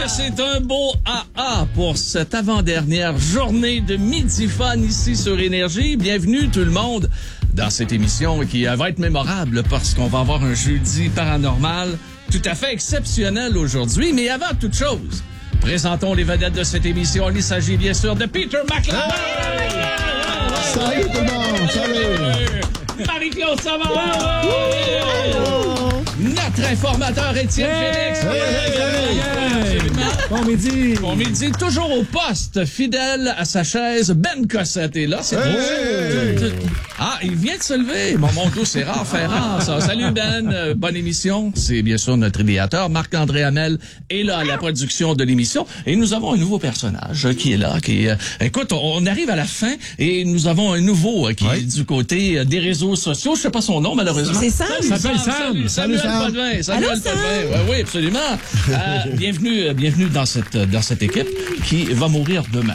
c'est un beau AA pour cette avant-dernière journée de Midi Fun ici sur Énergie. Bienvenue tout le monde dans cette émission qui va être mémorable parce qu'on va avoir un jeudi paranormal tout à fait exceptionnel aujourd'hui. Mais avant toute chose, présentons les vedettes de cette émission. Il s'agit bien sûr de Peter McLeod. Salut tout le monde! Salut! Marie-Claude Savard. Notre informateur Étienne Félix. Bon midi. Bon midi, toujours au poste, fidèle à sa chaise. Ben Cossette est là. C'est Ah, il vient de se lever. Mon dos, c'est rare, fait rare, ça. Salut Ben, bonne émission. C'est bien sûr notre idéateur, Marc-André Hamel, est là à la production de l'émission. Et nous avons un nouveau personnage qui est là. Écoute, on arrive à la fin et nous avons un nouveau qui est du côté des réseaux sociaux. Je sais pas son nom, malheureusement. C'est Sam. Ça s'appelle Sam. Samuel Potvin. Samuel Potvin. Oui, absolument. Bienvenue dans cette équipe qui va mourir demain.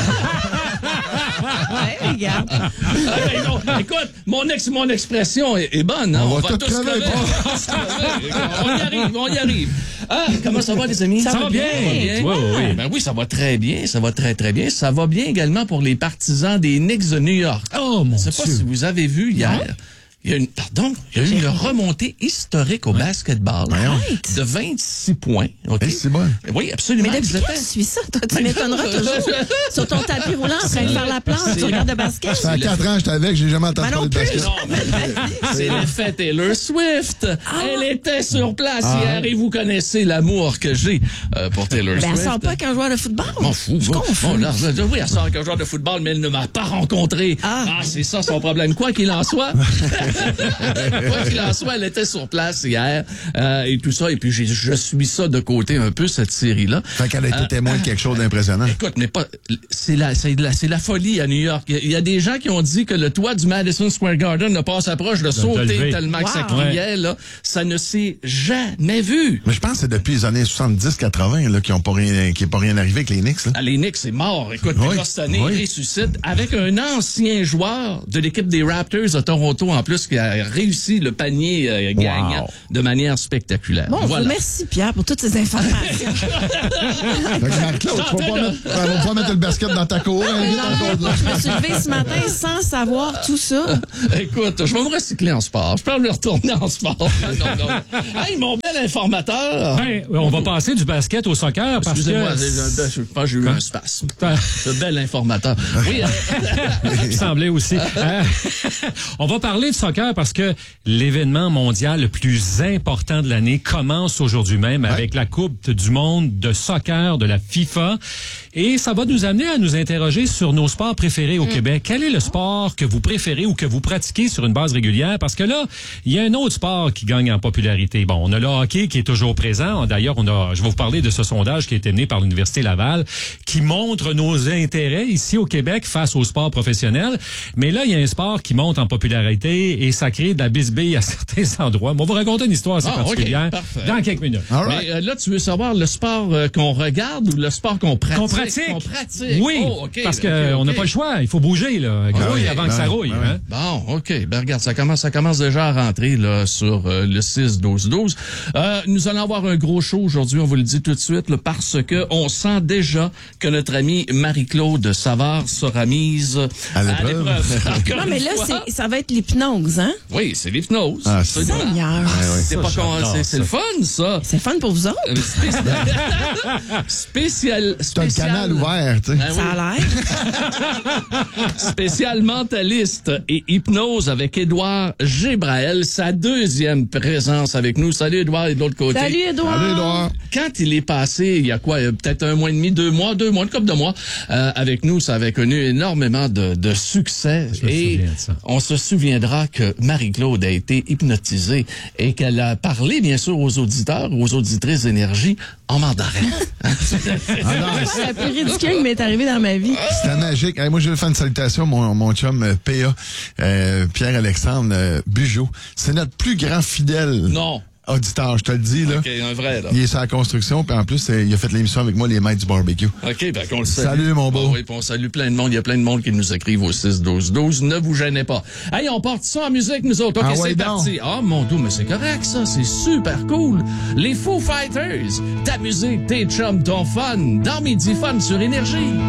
Ouais, regarde. Non, écoute, mon expression est bonne. Hein? On va tout crever. On y arrive. Ah, comment ça va, les amis? Ça va bien. Oui. Ben oui, ça va très bien. Ça va très, très bien. Ça va bien également pour les partisans des Knicks de New York. Oh, mon Je sais pas Dieu. si vous avez vu hier. Il y a eu une remontée historique au basketball de 26 points. Okay? Hey, c'est bon. Oui, absolument. Mais depuis quand tu suis ça, toi? Tu m'étonneras toujours. Sur ton tapis roulant en train de faire la planche, tu regardes le basket. Ça fait 4 ans, j'étais avec, j'ai jamais entendu Moi non parler de plus. basket. Non, mais c'est l'effet Taylor Swift. Elle était sur place hier et vous connaissez l'amour que j'ai pour Taylor Ben, Swift. elle sort pas qu'un joueur de football. M'en fous. Je confonds. Oui, elle sort qu'un joueur de football, mais elle ne m'a pas rencontré. C'est ça son problème. Quoi qu'il en soit, elle était sur place hier et tout ça. Et puis, je suis ça de côté un peu, cette série-là. Fait qu'elle a été témoin de quelque chose d'impressionnant. Écoute, mais pas, c'est la folie à New York. Il y a des gens qui ont dit que le toit du Madison Square Garden ne passe proche de sauter lever. tellement que ça criait, là. Ça ne s'est jamais vu. Mais je pense que c'est depuis les années 70-80 là, qu'il n'est pas rien arrivé avec les Knicks. Là. Ah, les Knicks, c'est mort. Écoute, Oui, là, cette année, oui. ils ressuscitent avec un ancien joueur de l'équipe des Raptors de Toronto, en plus, qui a réussi le panier gagnant de manière spectaculaire. Bon, Voilà. merci Pierre pour toutes ces informations. Fait que Marc-Claude, tu vas pas mettre le basket dans ta cour. Hein, Non, je me suis levée ce matin sans savoir tout ça. Écoute, je vais me recycler en sport. Je peux me retourner en sport. Non. Hey, mon bel informateur. Ben, on va passer du basket au soccer parce Excusez-moi, que... je pense que j'ai eu un spasme. Ce bel informateur. Oui. Il me semblait aussi. On va parler de soccer parce que l'événement mondial le plus important de l'année commence aujourd'hui même avec la Coupe du monde de soccer de la FIFA. Et ça va nous amener à nous interroger sur nos sports préférés au Québec. Quel est le sport que vous préférez ou que vous pratiquez sur une base régulière? Parce que là, il y a un autre sport qui gagne en popularité. Bon, on a le hockey qui est toujours présent. D'ailleurs, je vais vous parler de ce sondage qui a été mené par l'Université Laval qui montre nos intérêts ici au Québec face au sport professionnel. Mais là, il y a un sport qui monte en popularité et ça crée de la bisbille à certains endroits. On va vous raconter une histoire assez particulière dans quelques minutes. Right. Mais là, tu veux savoir le sport qu'on regarde ou le sport qu'on pratique? Qu'on pratique. Oui. Parce qu'on n'a pas le choix. Il faut bouger là, avant que ça rouille. Hein? Bon, OK. Ben regarde, ça commence déjà à rentrer là sur le 6-12-12. Nous allons avoir un gros show aujourd'hui, on vous le dit tout de suite, là, parce que on sent déjà que notre amie Marie-Claude Savard sera mise à l'épreuve. Non, mais là, ça va être l'hypnose, hein? Oui, c'est l'hypnose. Ah, Seigneur. C'est pas c'est le fun, ça. C'est fun pour vous autres? Spécial. T'as le canal ouvert, tu sais. Ben oui. Ça a l'air. Spécial mentaliste et hypnose avec Édouard Gébrael, sa deuxième présence avec nous. Salut Édouard, et de l'autre côté. Salut, Édouard. Allez, Edouard. Quand il est passé, il y a quoi, peut-être 1 mois et demi, 2 mois, une couple de mois, avec nous, ça avait connu énormément de succès. Et on se souviendra que Marie-Claude a été hypnotisée et qu'elle a parlé, bien sûr, aux auditeurs, aux auditrices d'énergie en mandarin. C'est la plus ridicule qui m'est arrivée dans ma vie. C'était magique. Hey, moi, je veux faire une salutation à mon chum PA, Pierre-Alexandre Bugeaud. C'est notre plus grand fidèle. Non. auditeur, je te le dis, là. OK, un vrai, là. Il est sur la construction, puis en plus, il a fait l'émission avec moi, les maîtres du barbecue. OK, ben qu'on le salue. Salut, mon beau. Oui, puis on salue plein de monde. Il y a plein de monde qui nous écrivent au 6-12-12. Ne vous gênez pas. Hey, on part ça en musique, nous autres. OK, c'est parti. Ah, mon doux, mais c'est correct, ça. C'est super cool. Les Foo Fighters. Ta musique, tes chums, ton fun. Dans Midi Fun sur Énergie.